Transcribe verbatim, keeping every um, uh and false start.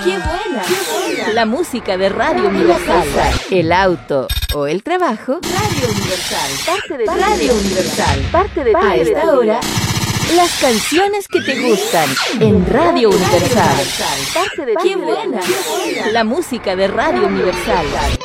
¡Qué buena! ¡Qué buena! La música de Radio Universal. El auto o el trabajo. Radio Universal. Parte de Radio Universal. Parte de ti. A esta hora, las canciones que te gustan en Radio Universal. Parte de ti. ¡Qué buena! La música de Radio Universal.